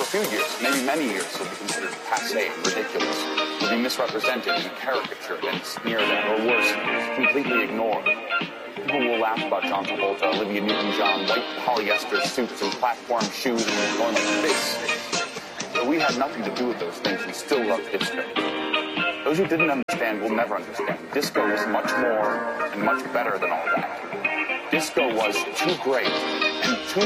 few years, maybe many years, will be considered passé and ridiculous, will be misrepresented and caricatured and sneered at, or worse, completely ignored. People will laugh about John Travolta, Olivia Newton-John, white polyester suits and platform shoes and going like this. But we had nothing to do with those things and still loved disco. Those who didn't understand will never understand. Disco was much more and much better than all that. Disco was too great and too